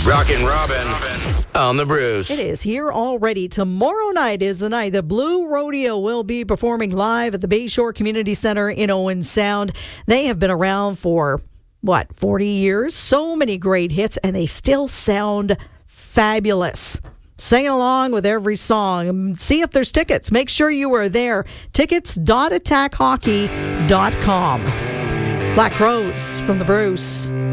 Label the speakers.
Speaker 1: Rockin' Robin on the Bruce.
Speaker 2: It is here already. Tomorrow night is the night the Blue Rodeo will be performing live at the Bayshore Community Center in Owen Sound. They have been around for, 40 years? So many great hits, and they still sound fabulous. Sing along with every song. See if there's tickets. Make sure you are there. Tickets.attackhockey.com. Black Rose from the Bruce.